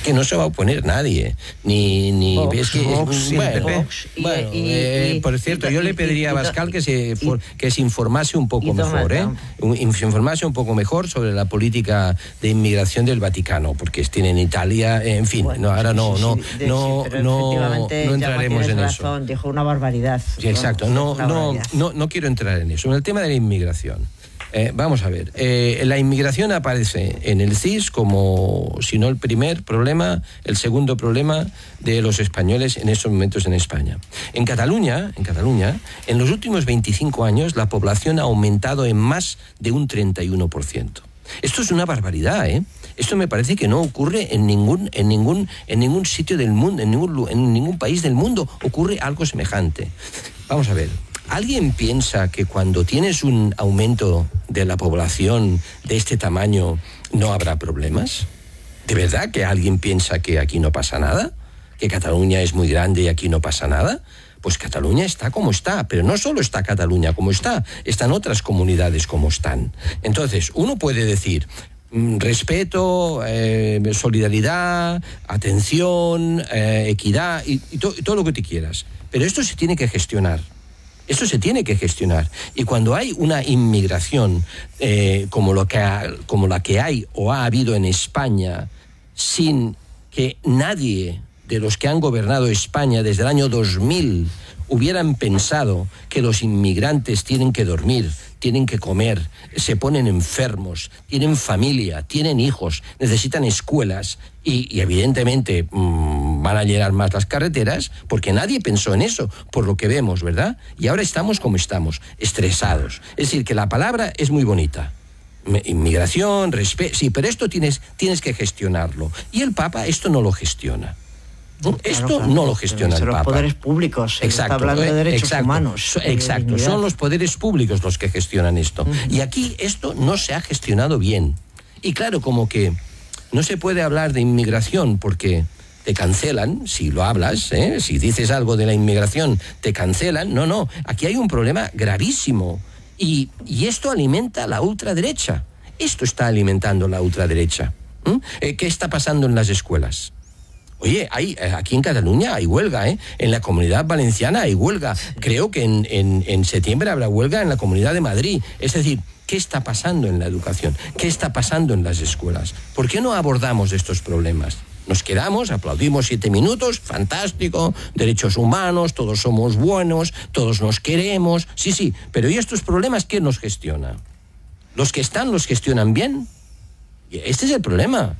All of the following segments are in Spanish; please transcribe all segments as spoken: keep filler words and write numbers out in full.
que no se va a oponer nadie, ni... ni Vox, es que, Vox, bueno, Vox, y, bueno y, eh, y, por cierto, y, yo y, le pediría y, a Abascal y, que se, for, y, que se informase un poco mejor, ¿eh? Un, se informase un poco mejor sobre la política de inmigración del Vaticano, porque tienen Italia, en fin, bueno, no, ahora no, sí, no, sí, de, no, sí, no, no entraremos en razón, eso. Dijo una barbaridad. Sí, exacto, no, no, no, no quiero entrar en eso. En el tema de la inmigración. Eh, vamos a ver, eh, la inmigración aparece en el C I S como, si no el primer problema, el segundo problema de los españoles en estos momentos en España. En Cataluña, en Cataluña, en los últimos veinticinco años la población ha aumentado en más de un treinta y uno por ciento. Esto es una barbaridad, ¿eh? Esto me parece que no ocurre en ningún, en ningún, en ningún sitio del mundo, en ningún, en ningún país del mundo ocurre algo semejante. Vamos a ver. ¿Alguien piensa que cuando tienes un aumento de la población de este tamaño no habrá problemas? ¿De verdad que alguien piensa que aquí no pasa nada? ¿Que Cataluña es muy grande y aquí no pasa nada? Pues Cataluña está como está, pero no solo está Cataluña como está, están otras comunidades como están. Entonces, uno puede decir... respeto, eh, solidaridad, atención, eh, equidad y, y, to, y todo lo que te quieras. Pero esto se tiene que gestionar. Esto se tiene que gestionar. Y cuando hay una inmigración eh, como, lo que ha, como la que hay o ha habido en España, sin que nadie de los que han gobernado España desde el año dos mil hubieran pensado que los inmigrantes tienen que dormir, tienen que comer, se ponen enfermos, tienen familia, tienen hijos, necesitan escuelas y, y evidentemente mmm, van a llenar más las carreteras porque nadie pensó en eso, por lo que vemos, ¿verdad? Y ahora estamos como estamos, estresados. Es decir, que la palabra es muy bonita. Inmigración, respeto, sí, pero esto tienes, tienes que gestionarlo. Y el Papa esto no lo gestiona. Esto claro, claro, no lo gestiona el Papa. Los poderes públicos, exacto, está hablando de derechos exacto, humanos. Exacto, de son los poderes públicos los que gestionan esto. Uh-huh. Y aquí esto no se ha gestionado bien. Y claro, como que no se puede hablar de inmigración porque te cancelan, si lo hablas, ¿eh? Si dices algo de la inmigración, te cancelan. No, no, aquí hay un problema gravísimo. Y, y esto alimenta la ultraderecha. Esto está alimentando la ultraderecha. ¿Mm? Eh, ¿Qué está pasando en las escuelas? Oye, hay, aquí en Cataluña hay huelga, ¿eh? En la Comunidad Valenciana hay huelga. Creo que en, en, en septiembre habrá huelga en la Comunidad de Madrid. Es decir, ¿qué está pasando en la educación? ¿Qué está pasando en las escuelas? ¿Por qué no abordamos estos problemas? Nos quedamos, aplaudimos siete minutos, fantástico, derechos humanos, todos somos buenos, todos nos queremos. Sí, sí, pero ¿y estos problemas quién los gestiona? ¿Los que están los gestionan bien? Este es el problema.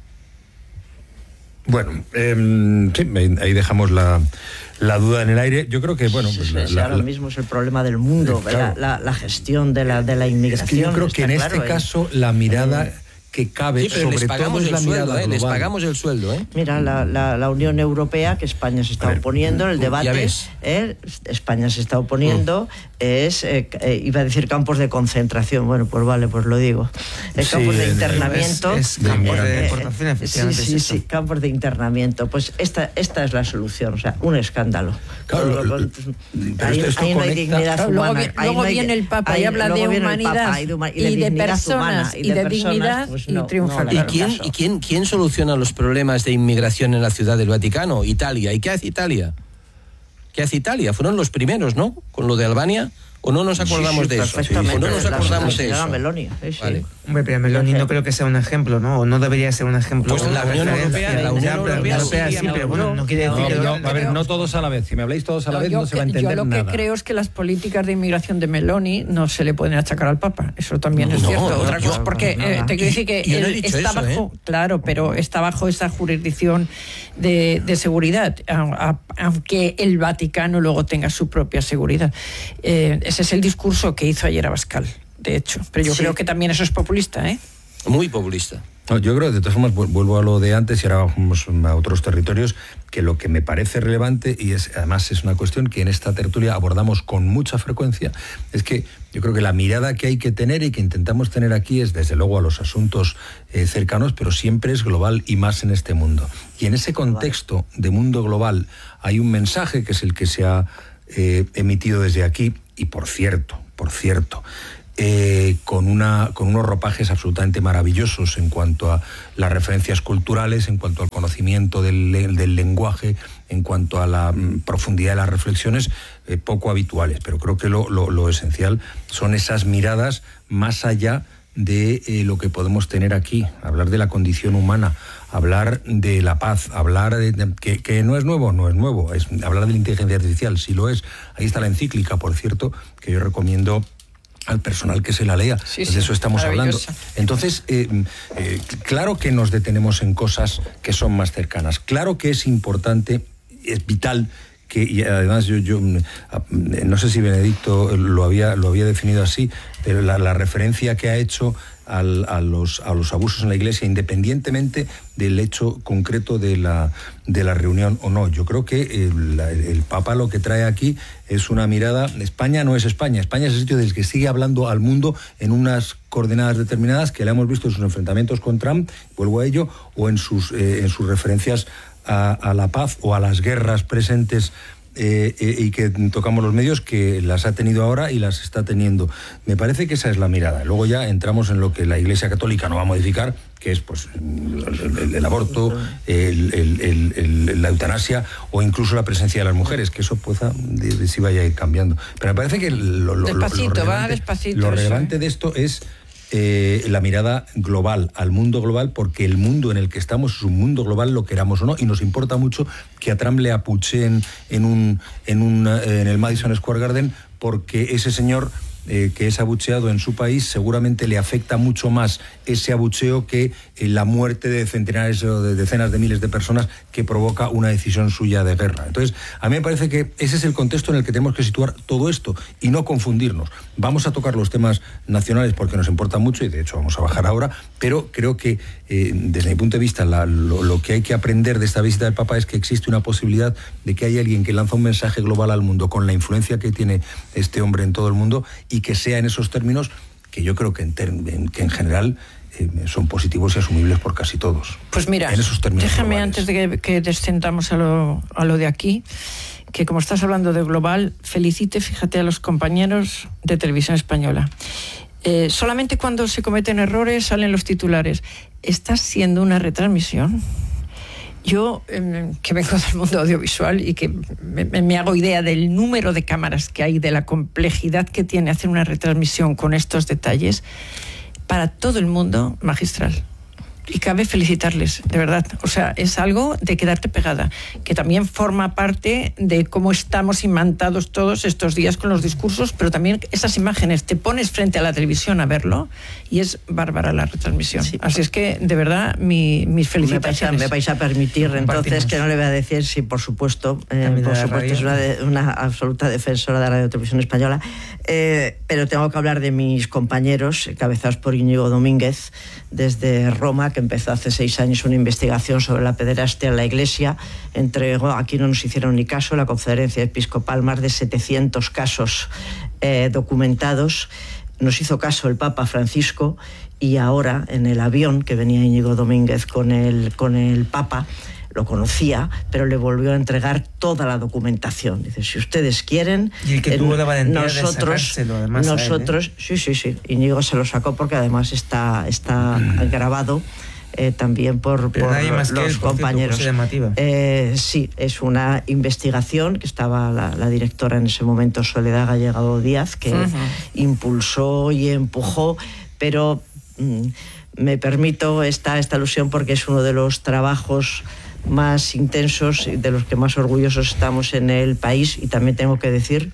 Bueno, eh, sí, ahí dejamos la, la duda en el aire. Yo creo que, bueno... Sí, pues sí, la, sí, la, ahora la, mismo es el problema del mundo, claro. la, la, la gestión de la, de la inmigración. Es que yo creo que en claro, este ¿eh? caso la mirada... Eh, que cabe, sí, pero sobre les pagamos todo es la el sueldo, mirada ¿eh? Les pagamos el sueldo, ¿eh? Mira, la, la, la Unión Europea, que España se está ver, oponiendo en el debate, eh, España se está oponiendo, mm. es, eh, eh, iba a decir campos de concentración, bueno, pues vale, pues lo digo, eh, sí, campos de internamiento. Es, es campos eh, de deportación, eh, efectivamente. Sí, sí, es sí, campos de internamiento. Pues esta, esta es la solución, o sea, un escándalo. Claro, lo, lo, ahí, ahí no hay dignidad claro, humana. Luego, viene, luego no hay, viene el Papa y habla de humanidad y de, huma, y y de, de personas y de, y de dignidad personas, pues no, y triunfa. No, ¿Y quién, ¿Y quién, quién soluciona los problemas de inmigración en la Ciudad del Vaticano? Italia. ¿Y qué hace Italia? ¿Qué hace Italia? Fueron los primeros, ¿no? Con lo de Albania. ¿O no nos acordamos sí, sí, de eso? Sí, ¿O no nos acordamos la, de eso? Meloni, sí, sí. Vale. Hombre, pero Meloni no creo que sea un ejemplo, ¿no? O no debería ser un ejemplo. Pues la Unión Europea, la Unión Europea, Europea sí, sí, pero bueno, no quiere decir no, que... no, a ver, no todos a la vez. Si me habláis todos a la no, vez no que, se va a entender nada. Yo lo nada. que creo es que las políticas de inmigración de Meloni no se le pueden achacar al Papa. Eso también no, es cierto. No, Otra yo, cosa, porque no, no, eh, te quiero decir que yo no él está eso, bajo, ¿eh? claro, pero está bajo esa jurisdicción de, de seguridad, a, a, aunque el Vaticano luego tenga su propia seguridad. Eh, ese es el discurso que hizo ayer Abascal, de hecho. Pero yo sí. creo que también eso es populista, ¿eh? Muy populista. No, yo creo, de todas formas, vuelvo a lo de antes y ahora vamos a otros territorios, que lo que me parece relevante, y es además es una cuestión que en esta tertulia abordamos con mucha frecuencia, es que yo creo que la mirada que hay que tener y que intentamos tener aquí es desde luego a los asuntos eh, cercanos, pero siempre es global y más en este mundo. Y en ese contexto de mundo global hay un mensaje que es el que se ha eh, emitido desde aquí, y por cierto, por cierto, eh, con, una, con unos ropajes absolutamente maravillosos en cuanto a las referencias culturales, en cuanto al conocimiento del, del lenguaje, en cuanto a la mm, profundidad de las reflexiones, eh, poco habituales. Pero creo que lo, lo, lo esencial son esas miradas más allá de eh, lo que podemos tener aquí, hablar de la condición humana, hablar de la paz, hablar de, de que, que no es nuevo, no es nuevo, es hablar de la inteligencia artificial, sí lo es. Ahí está la encíclica, por cierto, que yo recomiendo al personal que se la lea. Sí, pues sí, de eso estamos hablando. Entonces, eh, eh, claro que nos detenemos en cosas que son más cercanas. Claro que es importante, es vital, que, y además yo, yo no sé si Benedicto lo había, lo había definido así, pero la, la referencia que ha hecho al, a, los, a los abusos en la Iglesia, independientemente del hecho concreto de la, de la reunión o no. Yo creo que el, el Papa lo que trae aquí es una mirada. España no es España. España es el sitio del que sigue hablando al mundo en unas coordenadas determinadas que le hemos visto en sus enfrentamientos con Trump, vuelvo a ello, o en sus, eh, en sus referencias a, a la paz o a las guerras presentes eh, eh, y que tocamos los medios, que las ha tenido ahora y las está teniendo. Me parece que esa es la mirada. Luego ya entramos en lo que la Iglesia Católica no va a modificar, que es pues el, el, el aborto, el, el, el, el, la eutanasia o incluso la presencia de las mujeres, que eso pueda de, de, si vaya a ir cambiando. Pero me parece que lo, lo, despacito, lo, lo relevante, va despacito, lo relevante de esto es Eh, la mirada global, al mundo global, porque el mundo en el que estamos es un mundo global, lo queramos o no, y nos importa mucho que a Trump le apucheen en, un, en, un, en el Madison Square Garden, porque ese señor eh, que es abucheado en su país seguramente le afecta mucho más ese abucheo que eh, la muerte de centenares o de decenas de miles de personas que provoca una decisión suya de guerra. Entonces, a mí me parece que ese es el contexto en el que tenemos que situar todo esto y no confundirnos. Vamos a tocar los temas nacionales porque nos importa mucho y de hecho vamos a bajar ahora, pero creo que eh, desde mi punto de vista la, lo, lo que hay que aprender de esta visita del Papa es que existe una posibilidad de que haya alguien que lanza un mensaje global al mundo con la influencia que tiene este hombre en todo el mundo y que sea en esos términos que yo creo que en, ter en, que en general eh, son positivos y asumibles por casi todos. Pues mira, en esos términos déjame globales. Antes de que, que descendamos a lo, a lo de aquí, que como estás hablando de global, felicite, fíjate, a los compañeros de Televisión Española. Eh, solamente cuando se cometen errores salen los titulares. Está siendo una retransmisión. Yo, eh, que vengo del mundo audiovisual y que me, me hago idea del número de cámaras que hay, de la complejidad que tiene hacer una retransmisión con estos detalles, para todo el mundo, magistral. Y cabe felicitarles, de verdad. O sea, es algo de quedarte pegada, que también forma parte de cómo estamos imantados todos estos días con los discursos, pero también esas imágenes, te pones frente a la televisión a verlo y es bárbara la retransmisión. Sí. Así es que, de verdad, mi, mis felicitaciones. Me vais a, me vais a permitir, entonces, que no le voy a decir si, por supuesto, eh, por supuesto, es una, de, una absoluta defensora de la Radio Televisión Española, eh, pero tengo que hablar de mis compañeros, encabezados por Íñigo Domínguez, desde Roma, que empezó hace seis años una investigación sobre la pederastia en la Iglesia. Entregó, aquí no nos hicieron ni caso, la Conferencia Episcopal, más de setecientos casos eh, documentados. Nos hizo caso el Papa Francisco y ahora en el avión que venía Íñigo Domínguez con el, con el Papa, lo conocía, pero le volvió a entregar toda la documentación. Dice, si ustedes quieren... Y el que tuvo la valentía nosotros, de sacárselo, además, nosotros, a él, ¿eh? sí, sí, sí, Íñigo se lo sacó porque además está, está mm. grabado eh, también por, por los que él, por compañeros. Cierto, eh, sí, es una investigación que estaba la, la directora en ese momento, Soledad Gallego Díaz, que uh-huh. impulsó y empujó, pero mm, me permito esta, esta alusión porque es uno de los trabajos más intensos y de los que más orgullosos estamos en el país. Y también tengo que decir,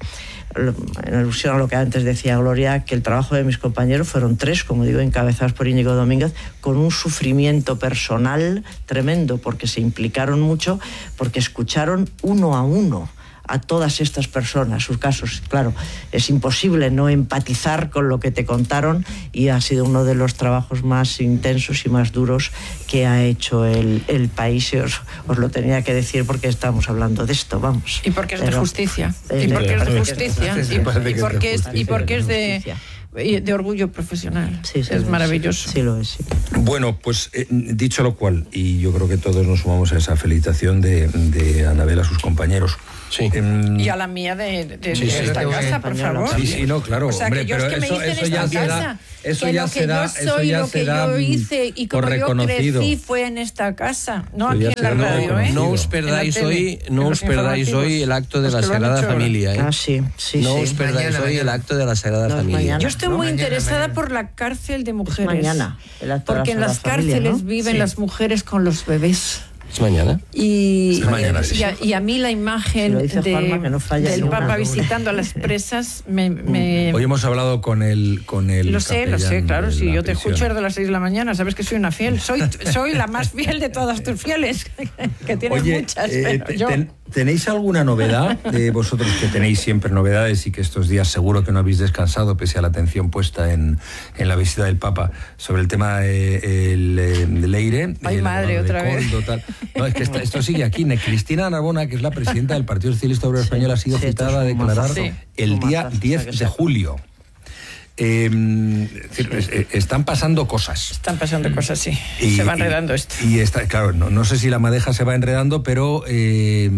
en alusión a lo que antes decía Gloria, que el trabajo de mis compañeros fueron tres, como digo, encabezados por Íñigo Domínguez, con un sufrimiento personal tremendo, porque se implicaron mucho, porque escucharon uno a uno a todas estas personas, sus casos. Claro, es imposible no empatizar con lo que te contaron y ha sido uno de los trabajos más intensos y más duros que ha hecho el, el país. Y os, os lo tenía que decir porque estamos hablando de esto, vamos. Y porque es Pero, de justicia. Eh, y porque es de justicia. Y porque es, y porque es de... de orgullo profesional. Sí, sí, es sí, maravilloso. Sí, lo es. Sí. Bueno, pues eh, dicho lo cual, y yo creo que todos nos sumamos a esa felicitación de, de Anabel a sus compañeros. Sí. Eh, Y a la mía de, de, Sí, de sí, esta sí, casa, por favor. Sí, sí, no, claro, o sea, hombre, que yo pero es que me eso, hice eso en ya esta se casa. da, eso que ya lo se que da, yo eso soy, ya lo se que da yo hice y por como yo reconocido. crecí fue en esta casa, no Eso aquí ya en se la da radio, por ¿eh? No os En perdáis la tele, hoy, en no los os perdáis informativos. hoy el acto de Los la que lo han Sagrada hecho ahora. Familia, ¿eh? Ah, sí, sí, no sí. os perdáis Mañana, hoy el mañana. acto de la Sagrada No, es Familia. mañana. Yo estoy No, muy mañana, interesada mañana. por la cárcel de mujeres. mañana, el acto de la Porque en las Sagrada Familia, cárceles ¿no? viven Sí. las mujeres con los bebés. ¿Es mañana? Y, Es mañana, sí. y, a, y a mí la Si imagen lo dice de- Juanma, que no falla del ni una. Papa visitando a las presas me... me- Hoy hemos hablado con el con el lo sé, lo sé, capellán claro, de sí, la yo te prisión. escucho desde las seis de la mañana, sabes que soy una fiel, soy, soy la más fiel de todas tus fieles, que tienes Oye, muchas, eh, pero te- yo... ten- ¿tenéis alguna novedad de vosotros que tenéis siempre novedades y que estos días seguro que no habéis descansado pese a la atención puesta en, en la visita del Papa sobre el tema eh, el, eh, de Leire? Ay, el madre, abogado de otra vez. Coldo, tal? No, es que esta- esto sigue aquí. Ne- Cristina Narbona, que es la presidenta del Partido Socialista Obrero Sí, Español, ha sido sí, esto citada a es un declarar mazazo. el Un día mazazo, o sea, diez que de sea. julio. Eh, es decir, es- eh, están pasando cosas. Están pasando cosas así, Y- se va y- enredando esto. Y está, claro, no, no sé si la madeja se va enredando, pero eh,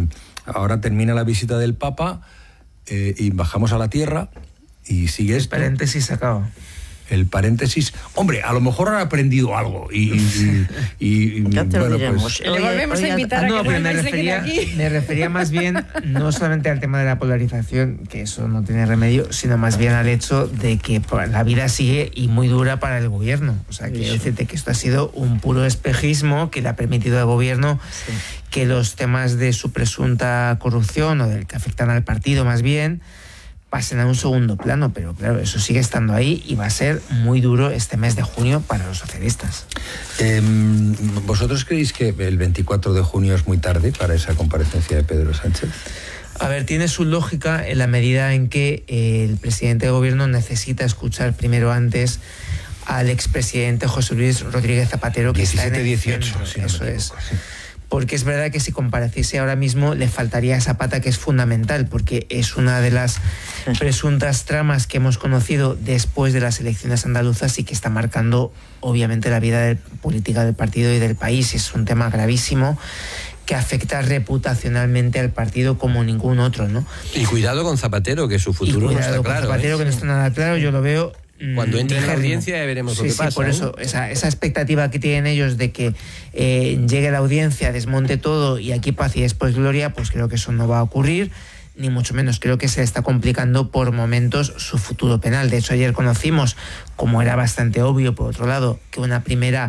ahora termina la visita del Papa eh, y bajamos a la tierra y sigue esto. Paréntesis acaba. El paréntesis. Hombre, a lo mejor han aprendido algo y, y, y- y- Ya te lo bueno, diremos. pues, Le Oye, volvemos a oye, invitar Ah, a no, que pero me vuelva y se quede refería, aquí. me refería más bien no solamente al tema de la polarización, que eso no tiene remedio, sino más bien al hecho de que pues, la vida sigue y muy dura para el gobierno. O sea, quiero decirte que esto ha sido un puro espejismo que le ha permitido al gobierno que los temas de su presunta corrupción o del que afectan al partido más bien pasen a un segundo plano, pero claro, eso sigue estando ahí y va a ser muy duro este mes de junio para los socialistas. eh, ¿vosotros creéis que el veinticuatro de junio es muy tarde para esa comparecencia de Pedro Sánchez? A ver, tiene su lógica en la medida en que eh, el presidente de gobierno necesita escuchar primero antes al expresidente José Luis Rodríguez Zapatero, que está en el dieciocho, centro. si no me Eso es. equivoco, sí. Porque es verdad que si compareciese ahora mismo le faltaría esa pata que es fundamental, porque es una de las presuntas tramas que hemos conocido después de las elecciones andaluzas y que está marcando obviamente la vida del- política del partido y del país. Es un tema gravísimo que afecta reputacionalmente al partido como ningún otro, ¿no? Y cuidado con Zapatero, que su Y futuro no cuidado está con claro. Zapatero, ¿eh? que no está nada claro, yo lo veo. Cuando entre en la ligérrimo. audiencia ya veremos lo Sí, que sí, pasa, por ¿eh? eso, esa, esa expectativa que tienen ellos de que eh, llegue la audiencia, desmonte todo y aquí paz y después gloria, pues creo que eso no va a ocurrir, ni mucho menos. Creo que se le está complicando por momentos su futuro penal. De hecho, ayer conocimos, como era bastante obvio, por otro lado, que una primera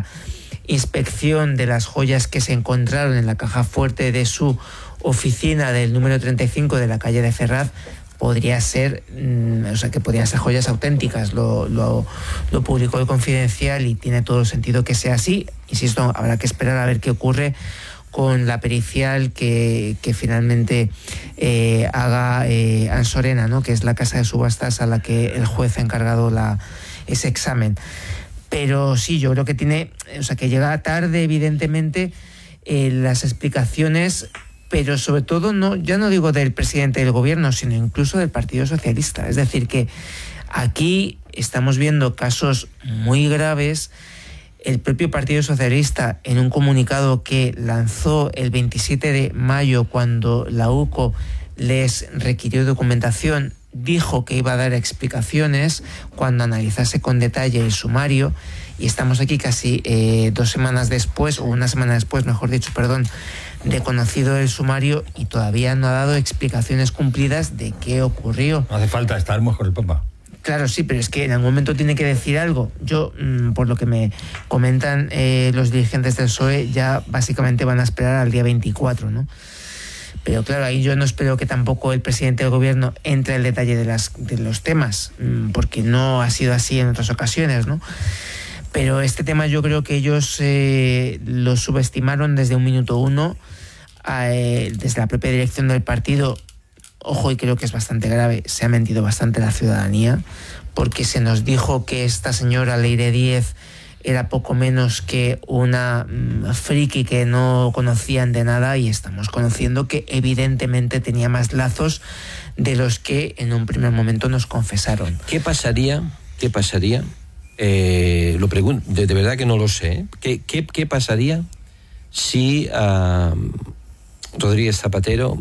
inspección de las joyas que se encontraron en la caja fuerte de su oficina del número treinta y cinco de la calle de Ferraz podría ser, mmm, o sea, que podrían ser joyas auténticas. Lo, lo, lo publicó el Confidencial y tiene todo el sentido que sea así. Insisto, habrá que esperar a ver qué ocurre con la pericial que, que finalmente eh, haga eh, Ansorena, ¿no? Que es la casa de subastas a la que el juez ha encargado la, ese examen. Pero sí, yo creo que tiene, o sea, que llega tarde, evidentemente, eh, las explicaciones, pero sobre todo, no, ya no digo del presidente del gobierno, sino incluso del Partido Socialista. Es decir, que aquí estamos viendo casos muy graves. El propio Partido Socialista, en un comunicado que lanzó el veintisiete de mayo, cuando la U C O les requirió documentación, dijo que iba a dar explicaciones cuando analizase con detalle el sumario, y estamos aquí casi eh, dos semanas después, o una semana después, mejor dicho, perdón, de conocido el sumario, y todavía no ha dado explicaciones cumplidas de qué ocurrió. No hace falta, estaremos con el Papa. Claro, sí, pero es que en algún momento tiene que decir algo. Yo, mmm, por lo que me comentan eh, los dirigentes del P S O E, ya básicamente van a esperar al día veinticuatro, ¿no? Pero claro, ahí yo no espero que tampoco el presidente del gobierno entre en el detalle de, las, de los temas, mmm, porque no ha sido así en otras ocasiones, ¿no? Pero este tema yo creo que ellos eh, lo subestimaron desde un minuto uno, eh, desde la propia dirección del partido. Ojo, y creo que es bastante grave, se ha mentido bastante la ciudadanía, porque se nos dijo que esta señora Leire Díez era poco menos que una mmm, friki que no conocían de nada, y estamos conociendo que evidentemente tenía más lazos de los que en un primer momento nos confesaron. ¿Qué pasaría qué pasaría, eh, lo pregunto, de, de verdad que no lo sé, ¿eh? ¿Qué, qué, qué pasaría si uh, Rodríguez Zapatero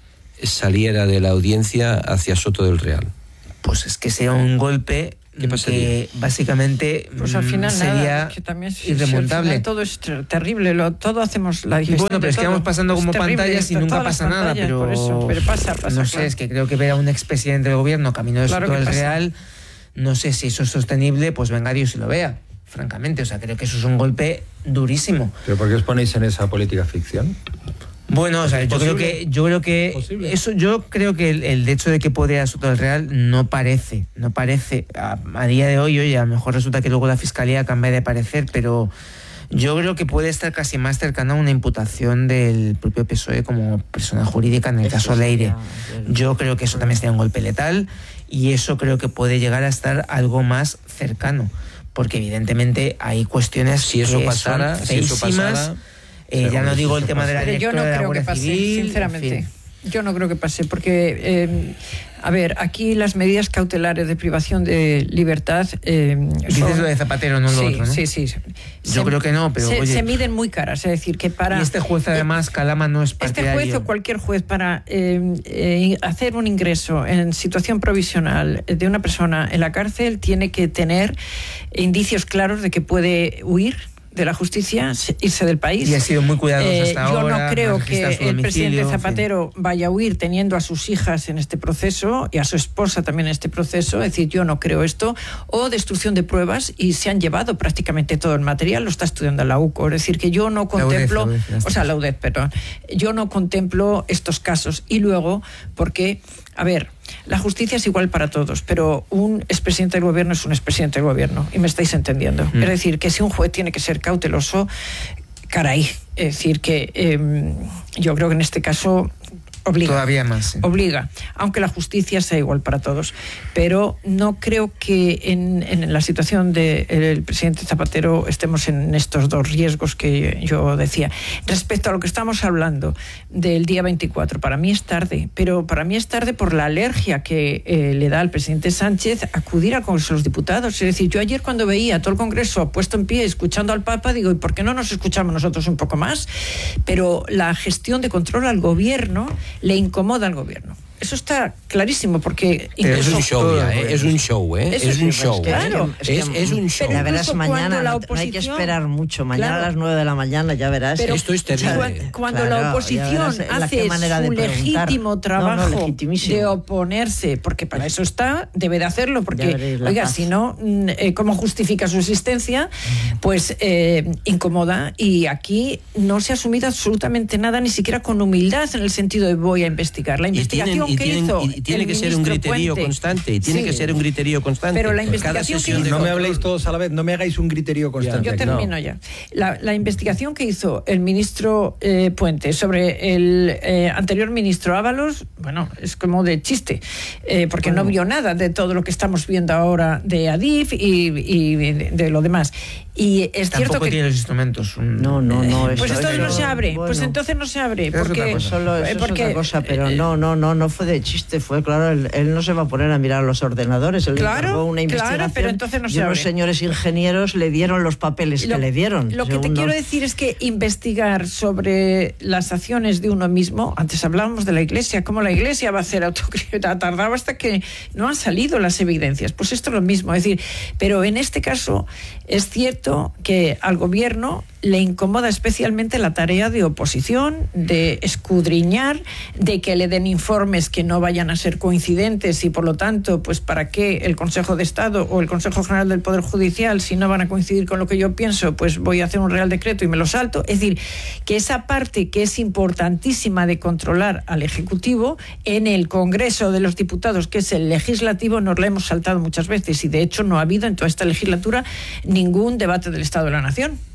saliera de la audiencia hacia Soto del Real? Pues es que sea un golpe que básicamente pues al final sería nada, que también, irremontable. Si al final todo es terrible, lo, todo hacemos la digestión. Bueno, pero es que vamos pasando como pantallas y nunca pasa nada, pero, por eso, pero pasa, pasa, no sé, claro. Es que creo que ver a un expresidente del gobierno camino de claro Soto del pasa. Real, no sé si eso es sostenible, pues venga Dios y lo vea, francamente. O sea, creo que eso es un golpe durísimo. ¿Pero por qué os ponéis en esa política ficción? Bueno, o sea, yo creo que yo creo que eso yo creo que el, el hecho de que podría Soto del Real no parece, no parece a, a día de hoy, oye, a lo mejor resulta que luego la fiscalía cambia de parecer, pero yo creo que puede estar casi más cercana a una imputación del propio P S O E como persona jurídica en el eso caso Leire. Yo creo que eso también sería un golpe letal y eso creo que puede llegar a estar algo más cercano, porque evidentemente hay cuestiones si eso que pasara, son si eso pasara, Eh, ya no digo el tema de la directora yo no de la creo Guardia que pase, Civil, sinceramente. En fin. Yo no creo que pase, porque, eh, a ver, aquí las medidas cautelares de privación de libertad... Eh, Dices son... lo de Zapatero, no lo sí, otro, ¿no? Sí, sí. Yo se, creo que no, pero se, oye... se miden muy caras, es decir, que para... Y este juez, además, Calama no es partidario. Este juez o cualquier juez para eh, eh, hacer un ingreso en situación provisional de una persona en la cárcel tiene que tener indicios claros de que puede huir de la justicia, irse del país. Y ha sido muy cuidadoso eh, hasta yo ahora. Yo no creo que el presidente Zapatero en fin. vaya a huir teniendo a sus hijas en este proceso y a su esposa también en este proceso, es decir, yo no creo esto, o destrucción de pruebas, y se han llevado prácticamente todo el material, lo está estudiando la U C O, es decir, que yo no contemplo, la U D E F, la U D E F, o sea, la U D E F, perdón, yo no contemplo estos casos, y luego, porque, a ver, la justicia es igual para todos, pero un expresidente del gobierno es un expresidente del gobierno, y me estáis entendiendo. Mm. Es decir, que si un juez tiene que ser cauteloso, caray, es decir, que eh, yo creo que en este caso obliga. Todavía más. Sí. Obliga, aunque la justicia sea igual para todos. Pero no creo que en, en la situación del presidente Zapatero estemos en estos dos riesgos que yo decía. Respecto a lo que estamos hablando del día veinticuatro, para mí es tarde, pero para mí es tarde por la alergia que eh, le da al presidente Sánchez acudir al Congreso de los Diputados. Es decir, yo ayer cuando veía todo el Congreso puesto en pie, escuchando al Papa, digo, ¿y por qué no nos escuchamos nosotros un poco más? Pero la gestión de control al gobierno le incomoda al gobierno. Eso está clarísimo, porque es un show ya, ¿eh? Es un show, ¿eh? Es, es un show. Claro, es, es, es un show. Ya verás mañana, la no, oposición, no hay que esperar mucho. Mañana claro, a las nueve de la mañana ya verás. Pero esto es terrible. Cuando, cuando claro, la oposición hace su legítimo trabajo no, no, de oponerse, porque para eso está, debe de hacerlo, porque, oiga, paz. si no, eh, ¿cómo justifica su existencia? Pues eh, incomoda, y aquí no se ha asumido absolutamente nada, ni siquiera con humildad, en el sentido de voy a investigar. La investigación y tienen, que y tienen, hizo... Y tiene que ser un criterio Puente. constante, y tiene sí. que ser un criterio constante. Pero la investigación que hizo... No me habléis todos a la vez, no me hagáis un criterio constante. Yo termino no. ya. La, la investigación que hizo el ministro eh, Puente sobre el eh, anterior ministro Ábalos, bueno, es como de chiste, eh, porque bueno. no vio nada de todo lo que estamos viendo ahora de Adif y, y de, de lo demás. Y es Tampoco cierto que tiene los instrumentos. Un... No, no, no. Pues eso, entonces eso, no se abre. Bueno, pues entonces no se abre. Porque, solo, eso porque, es otra cosa, pero no, no, no, no fue de chiste, fue claro. Él, él no se va a poner a mirar los ordenadores. Él claro, encargó una investigación. Claro, pero entonces no se y abre. Los señores ingenieros le dieron los papeles lo, que le dieron. Lo que te nos... quiero decir es que investigar sobre las acciones de uno mismo. Antes hablábamos de la Iglesia, cómo la Iglesia va a hacer autocrítica. Tardaba hasta que no han salido las evidencias. Pues esto es lo mismo. Es decir, pero en este caso es cierto que al gobierno le incomoda especialmente la tarea de oposición, de escudriñar, de que le den informes que no vayan a ser coincidentes, y por lo tanto, pues para qué el Consejo de Estado o el Consejo General del Poder Judicial, si no van a coincidir con lo que yo pienso, pues voy a hacer un Real Decreto y me lo salto. Es decir, que esa parte que es importantísima de controlar al Ejecutivo, en el Congreso de los Diputados, que es el legislativo, nos la hemos saltado muchas veces, y de hecho no ha habido en toda esta legislatura ningún debate del Estado de la Nación.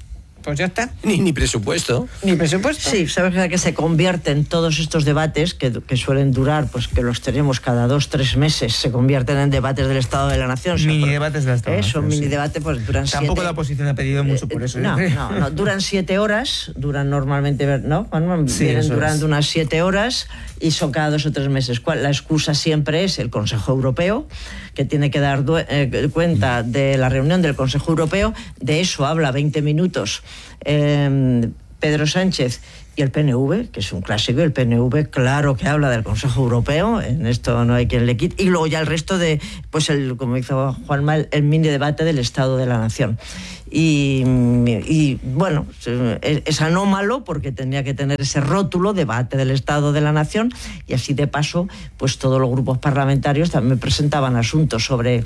pues ya está. Ni, ni presupuesto. Ni presupuesto. Sí, sabes que se convierten todos estos debates que, que suelen durar, pues que los tenemos cada dos, tres meses, se convierten en debates del Estado de la Nación. O sea, mini por, debates del Estado de la Nación. Nación. Son mini Sí. debates, pues duran Tampoco siete, la oposición ha pedido mucho por eso. No, no, no, duran siete horas, duran normalmente, ¿no? Bueno, Sí, vienen durando es. unas siete horas y son cada dos o tres meses. La excusa siempre es el Consejo Europeo, que tiene que dar eh, cuenta de la reunión del Consejo Europeo. De eso habla veinte minutos eh, Pedro Sánchez y el P N V, que es un clásico. El P N V, claro que habla del Consejo Europeo, en esto no hay quien le quite. Y luego ya el resto de, pues el, como dijo Juanma, el, el mini debate del Estado de la Nación. Y, y bueno, es, es anómalo porque tenía que tener ese rótulo, debate del Estado de la Nación, y así de paso, pues todos los grupos parlamentarios también presentaban asuntos sobre eh,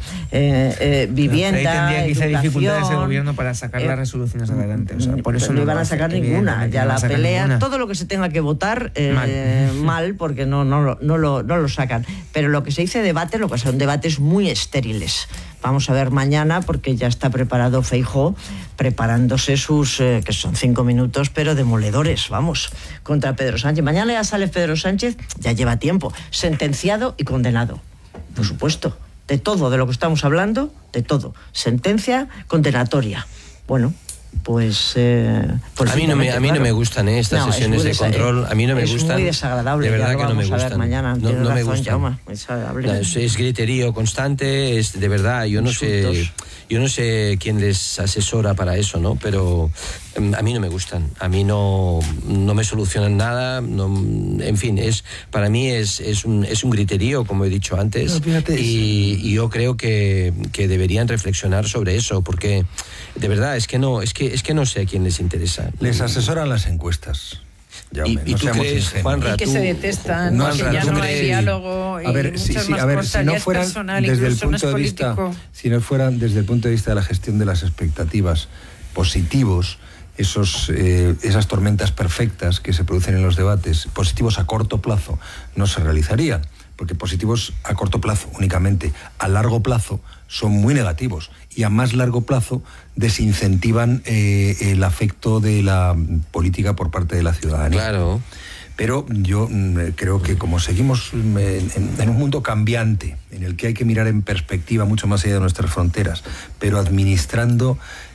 eh, vivienda, ahí tendría quizá educación, dificultades el gobierno para sacar eh, las resoluciones adelante. O sea, por eso no no iban a hace, sacar ninguna, ya la pelea, ninguna. todo lo que se tenga que votar eh, mal. mal, porque no, no, no, no, lo, no lo sacan. Pero lo que se dice debate, lo que son debates muy estériles. Vamos a ver mañana, porque ya está preparado Feijóo, preparándose sus, eh, que son cinco minutos, pero demoledores, vamos, contra Pedro Sánchez. Mañana ya sale Pedro Sánchez, ya lleva tiempo, sentenciado y condenado, por supuesto, de todo, de lo que estamos hablando, de todo. Sentencia condenatoria. Bueno, pues... Eh, a, mí no me, a mí no me gustan eh, estas no, sesiones de control, a mí no me es gustan. Es muy desagradable, de verdad ya lo que no me vamos a ver gustan. mañana. No, no razón, me gustan. Jaume, desagradable. No, es, es griterío constante, es de verdad, yo no Insultos. sé, yo no sé quién les asesora para eso, ¿no? Pero um, a mí no me gustan, a mí no, no me solucionan nada, no, en fin, es para mí es, es, un, es un griterío, como he dicho antes, no, fíjate, y, y yo creo que, que deberían reflexionar sobre eso, porque de verdad es que no, es que es que no sé a quién les interesa. Les asesoran las encuestas. ¿Y, Jaume, y no tú seamos crees, ingenuos. Juanra, Y que tú, se detestan, No, que Juanra, ya ¿tú no hay crees? diálogo y A ver, sí, muchas sí, más a ver, cosas, si ya no es fueran personal, desde el incluso no punto es de vista, político. si no fueran desde el punto de vista de la gestión de las expectativas positivos, esos, eh, esas tormentas perfectas que se producen en los debates, positivos a corto plazo, no se realizarían, porque positivos a corto plazo únicamente, a largo plazo son muy negativos y a más largo plazo desincentivan eh, el afecto de la política por parte de la ciudadanía. Claro. Pero yo mm, creo que como seguimos mm, en, en un mundo cambiante, en el que hay que mirar en perspectiva mucho más allá de nuestras fronteras, pero administrando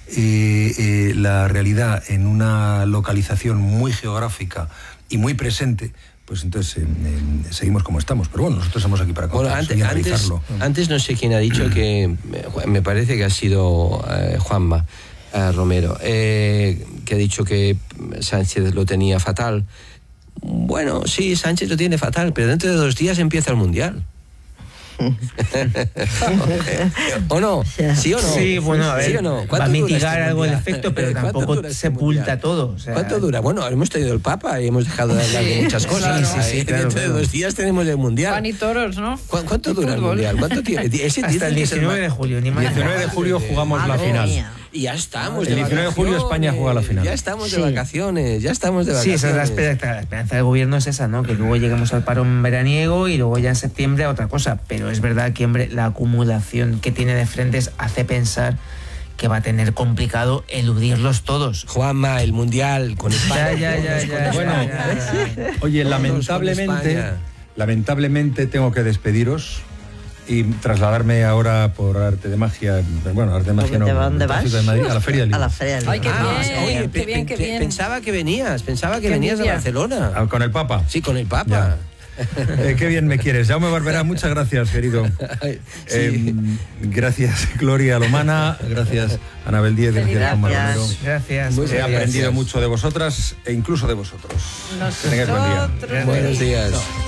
eh, eh, la realidad en una localización muy geográfica y muy presente, pues entonces eh, eh, seguimos como estamos. Pero bueno, nosotros estamos aquí para Bueno, contar antes, y antes, analizarlo. antes no sé quién ha dicho que, me parece que ha sido eh, Juanma eh, Romero, eh, que ha dicho que Sánchez lo tenía fatal. Bueno, sí, Sánchez lo tiene fatal, pero dentro de dos días empieza el Mundial. ¿O no? ¿Sí o no? Sí, bueno, a ver, ¿Sí o no? va a mitigar este algo el mundial? efecto, pero ¿Cuánto tampoco dura este sepulta mundial? todo. O sea, ¿Cuánto dura? Bueno, hemos tenido el Papa y hemos dejado de hablar de muchas cosas. Sí, sí, sí, Eh, claro, Dentro claro. de dos días tenemos el Mundial. Pan y toros, ¿no? ¿Cu- ¿Cuánto Y dura el fútbol. Mundial? ¿Cuánto tiene? Ese hasta dicen el que es diecinueve de julio, ni más. diecinueve de julio jugamos la Madre final. mía. Y ya estamos El de diecinueve de julio vacaciones, España juega la final. Ya estamos de Sí. vacaciones, ya estamos de Sí, vacaciones. esa es la esperanza, la esperanza del gobierno es esa, ¿no? Que luego lleguemos al parón veraniego y luego ya en septiembre a otra cosa. Pero es verdad que, hombre, la acumulación que tiene de frentes hace pensar que va a tener complicado eludirlos todos. Juanma, el Mundial con España. Ya, ya, ya, ya. Bueno, ya, ya, ya. Oye, Todos con lamentablemente, España. lamentablemente tengo que despediros y trasladarme ahora por arte de magia, bueno, arte de magia no, ¿De dónde el tráfico vas? de Madrid, a la Feria del A Libro. la Feria del Ay, qué Libro. Ah, bien, oye, qué pe- bien, qué pe- bien. Pensaba que venías, pensaba que Qué venías envidia. de Barcelona. Ah, con el Papa. Sí, con el Papa. Eh, qué bien me quieres. Jaume Barberá, muchas gracias, querido. Ay, sí. Eh, gracias, Gloria Lomana. Gracias, Anabel Díez. Gracias, Gracias. Juan Romero. Gracias. Muy He bien. aprendido Gracias. mucho de vosotras e incluso de vosotros. Que tengáis buen día. Nosotros- Buenos días.